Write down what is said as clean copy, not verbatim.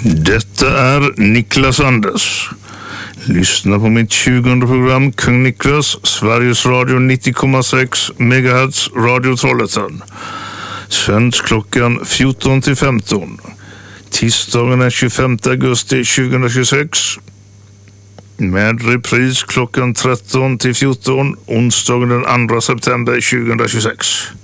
Detta är Niklas Anders. Lyssna på mitt 20:e program Kung Niklas, Sveriges Radio 90,6 MHz, Radio Trollhättan. Sänds klockan 14 till 15. Tisdagen den 25 augusti 2026. Med repris klockan 13 till 14. Onsdagen den 2 september 2026.